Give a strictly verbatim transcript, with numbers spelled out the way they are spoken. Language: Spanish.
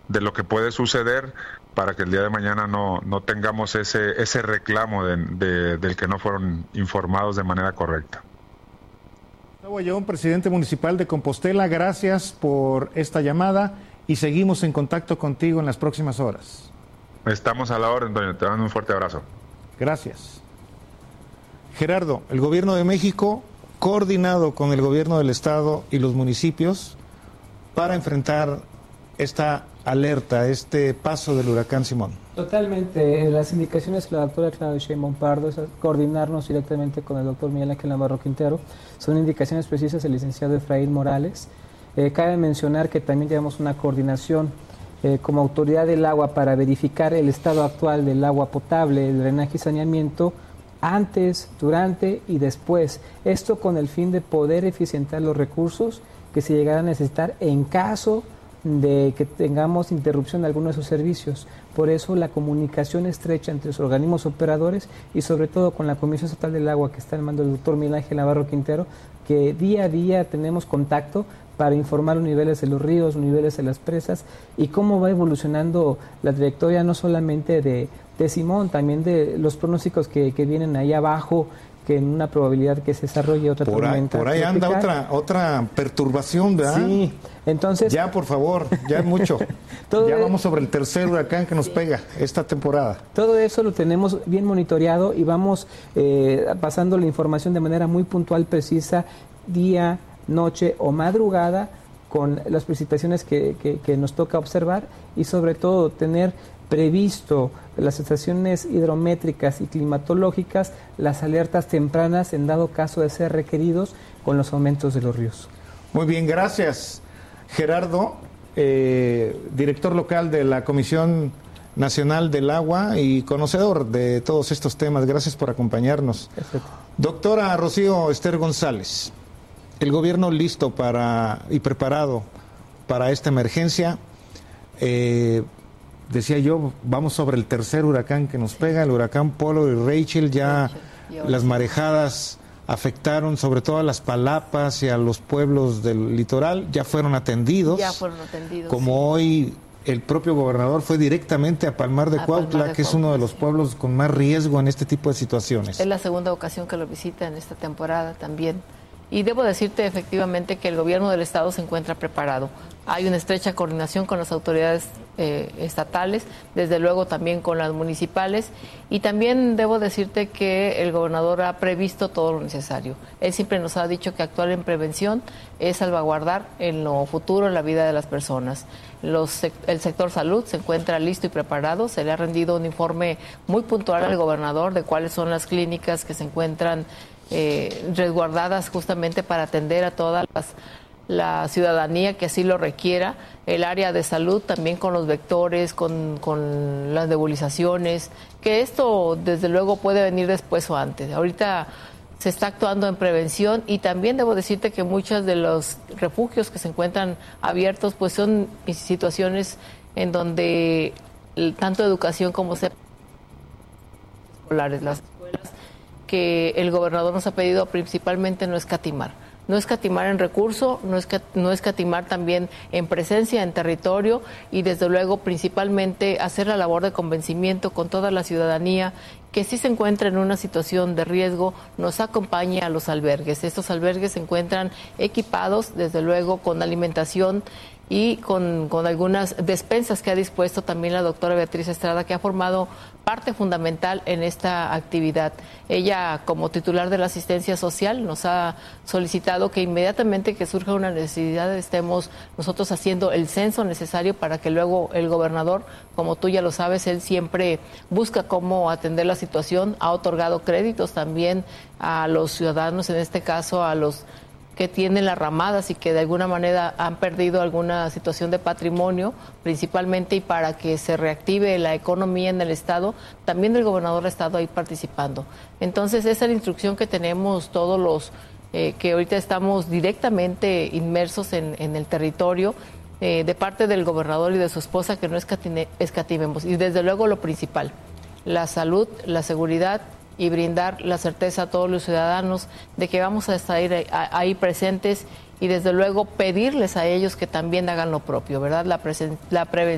de lo que puede suceder para que el día de mañana no, no tengamos ese, ese reclamo de, de, del que no fueron informados de manera correcta. Gustavo Ayllón, presidente municipal de Compostela, gracias por esta llamada y seguimos en contacto contigo en las próximas horas. Estamos a la orden, Antonio, te mando un fuerte abrazo. Gracias. Gerardo, el gobierno de México, coordinado con el gobierno del estado y los municipios, para enfrentar esta alerta, este paso del huracán Simón. Totalmente. Las indicaciones que la doctora Claudia Sheinbaum Pardo es coordinarnos directamente con el doctor Miguel Ángel Navarro Quintero. Son indicaciones precisas del licenciado Efraín Morales. Eh, cabe mencionar que también llevamos una coordinación eh, como autoridad del agua para verificar el estado actual del agua potable, el drenaje y saneamiento, antes, durante y después. Esto con el fin de poder eficientar los recursos que se llegarán a necesitar en caso de que tengamos interrupción de alguno de sus servicios. Por eso la comunicación estrecha entre los organismos operadores y sobre todo con la Comisión Estatal del Agua que está en mando del doctor Miguel Ángel Navarro Quintero, que día a día tenemos contacto para informar los niveles de los ríos, los niveles de las presas y cómo va evolucionando la trayectoria no solamente de, de Simón, también de los pronósticos que, que vienen ahí abajo, que en una probabilidad que se desarrolle otra por tormenta. Ahí, por ahí anda otra otra perturbación, ¿verdad? Sí, entonces... Ya, por favor, ya es mucho. Todo ya es... vamos sobre el tercer huracán que nos pega esta temporada. Todo eso lo tenemos bien monitoreado y vamos eh, pasando la información de manera muy puntual, precisa, día, noche o madrugada, con las precipitaciones que, que, que nos toca observar y sobre todo tener previsto las estaciones hidrométricas y climatológicas, las alertas tempranas en dado caso de ser requeridos con los aumentos de los ríos. Muy bien, gracias. Gerardo, eh, director local de la Comisión Nacional del Agua y conocedor de todos estos temas, gracias por acompañarnos. Perfecto. Doctora Rocío Ester González, el gobierno listo para y preparado para esta emergencia. Eh, Decía yo, vamos sobre el tercer huracán que nos pega, el huracán Polo y Rachel. Ya las marejadas afectaron sobre todo a las palapas y a los pueblos del litoral, ya fueron atendidos. Ya fueron atendidos. Como sí. Hoy el propio gobernador fue directamente a Palmar de a Cuautla, Palmar de que Cuautla, es uno de los pueblos con más riesgo en este tipo de situaciones. Es la segunda ocasión que lo visita en esta temporada también. Y debo decirte efectivamente que el gobierno del estado se encuentra preparado. Hay una estrecha coordinación con las autoridades eh, estatales, desde luego también con las municipales, y también debo decirte que el gobernador ha previsto todo lo necesario. Él siempre nos ha dicho que actuar en prevención es salvaguardar en lo futuro la vida de las personas. Los, el sector salud se encuentra listo y preparado, se le ha rendido un informe muy puntual al gobernador de cuáles son las clínicas que se encuentran Eh, resguardadas justamente para atender a toda las, la ciudadanía que así lo requiera, el área de salud también con los vectores, con, con las nebulizaciones, que esto desde luego puede venir después o antes. Ahorita se está actuando en prevención y también debo decirte que muchos de los refugios que se encuentran abiertos pues son situaciones en donde tanto educación como se escolares, las escuelas, que el gobernador nos ha pedido principalmente no escatimar. No escatimar en recurso, no, escat, no escatimar también en presencia, en territorio y desde luego principalmente hacer la labor de convencimiento con toda la ciudadanía que si se encuentra en una situación de riesgo nos acompañe a los albergues. Estos albergues se encuentran equipados desde luego con alimentación y con, con algunas despensas que ha dispuesto también la doctora Beatriz Estrada, que ha formado parte fundamental en esta actividad. Ella, como titular de la asistencia social, nos ha solicitado que inmediatamente que surja una necesidad estemos nosotros haciendo el censo necesario para que luego el gobernador, como tú ya lo sabes, él siempre busca cómo atender la situación, ha otorgado créditos también a los ciudadanos, en este caso a los que tienen las ramadas y que de alguna manera han perdido alguna situación de patrimonio, principalmente, y para que se reactive la economía en el estado, también el gobernador ha estado ahí participando. Entonces, esa es la instrucción que tenemos todos los eh, que ahorita estamos directamente inmersos en, en el territorio, eh, de parte del gobernador y de su esposa, que no escatine, escatimemos. Y desde luego lo principal, la salud, la seguridad, y brindar la certeza a todos los ciudadanos de que vamos a estar ahí, ahí presentes y desde luego pedirles a ellos que también hagan lo propio, ¿verdad? La, presen- la prevención.